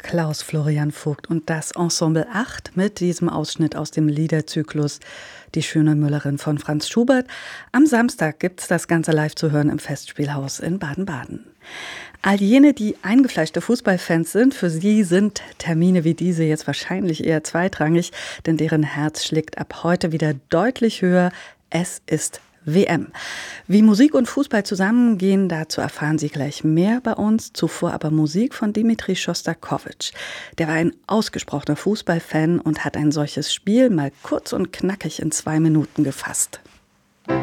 Klaus Florian Vogt und das Ensemble 8 mit diesem Ausschnitt aus dem Liederzyklus Die schöne Müllerin von Franz Schubert. Am Samstag gibt's das Ganze live zu hören im Festspielhaus in Baden-Baden. All jene, die eingefleischte Fußballfans sind, für sie sind Termine wie diese jetzt wahrscheinlich eher zweitrangig, denn deren Herz schlägt ab heute wieder deutlich höher. Es ist WM. Wie Musik und Fußball zusammengehen, dazu erfahren Sie gleich mehr bei uns. Zuvor aber Musik von Dimitri Schostakowitsch. Der war ein ausgesprochener Fußballfan und hat ein solches Spiel mal kurz und knackig in 2 Minuten gefasst.